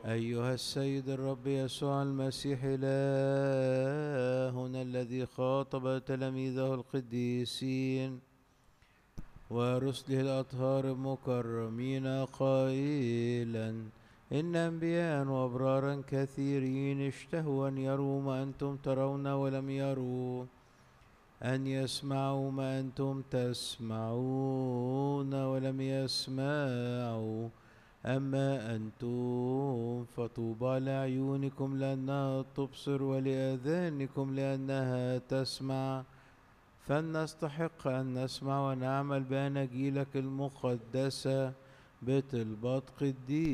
أيها السيد الرب يسوع المسيح إلهنا الذي خاطب تلاميذه القديسين ورسله الأطهار المكرمين قائلا: إن أنبياء وأبرارا كثيرين اشتهوا أن يروا ما أنتم ترون ولم يروا، أن يسمعوا ما أنتم تسمعون ولم يسمعوا، أما أنتم فطوبى لعيونكم لأنها تبصر ولآذانكم لأنها تسمع، فلنستحق أن نسمع ونعمل بأناجيلك المقدسة بطلبات قديس